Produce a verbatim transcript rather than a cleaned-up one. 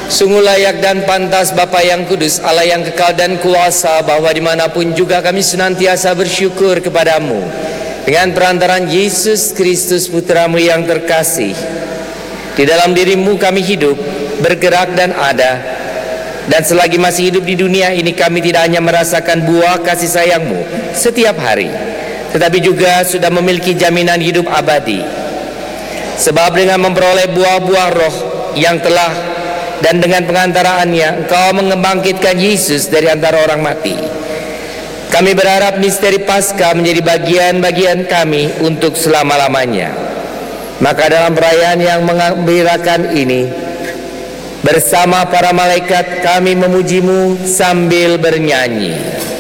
Sungguh layak dan pantas Bapa yang kudus, Allah yang kekal dan kuasa, bahwa dimanapun juga kami senantiasa bersyukur kepadamu dengan perantaraan Yesus Kristus Putramu yang terkasih. Di dalam dirimu kami hidup, bergerak dan ada, dan selagi masih hidup di dunia ini kami tidak hanya merasakan buah kasih sayangmu setiap hari, tetapi juga sudah memiliki jaminan hidup abadi. Sebab dengan memperoleh buah-buah roh yang telah dan dengan pengantaraannya Engkau mengembangkitkan Yesus dari antara orang mati, kami berharap misteri Paskah menjadi bagian-bagian kami untuk selama-lamanya. Maka dalam perayaan yang mengembirakan ini, bersama para malaikat kami memujimu sambil bernyanyi.